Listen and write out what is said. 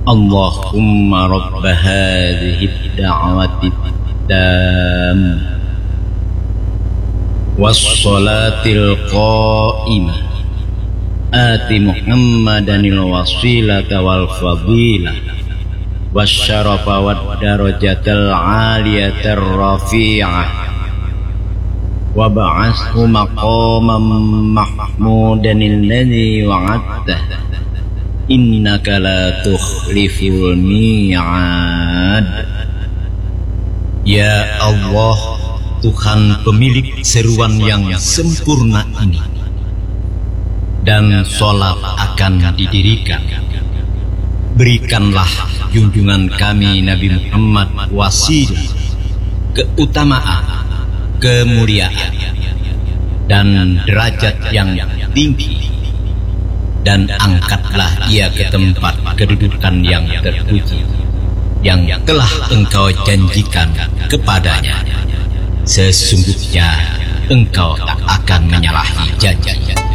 Allahumma rabb hadhihi ad-da'wati ad-tammah was-salatil qa'imah ati Muhammadanil wasilata wal fadilah wasyarafa wad darajatal 'aliyatar rafi'ah wa ba'athu maqaman mahmudan alladzi wa'adta innaka la tukhliful mi'ad. Ya Allah, Tuhan pemilik seruan yang sempurna ini, dan sholat akan didirikan. Berikanlah junjungan kami Nabi Muhammad wasilah, keutamaan, kemuliaan, dan derajat yang tinggi, dan angkatlah ia ke tempat kedudukan yang terpuji yang telah Engkau janjikan kepadanya. Sesungguhnya Engkau tak akan menyalahi janji.